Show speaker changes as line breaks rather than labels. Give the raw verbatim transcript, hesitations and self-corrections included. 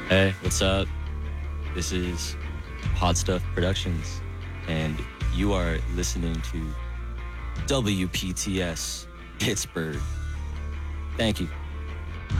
Hey, what's up? This is Hot Stuff Productions, and you are listening to W P T S Pittsburgh. Thank you.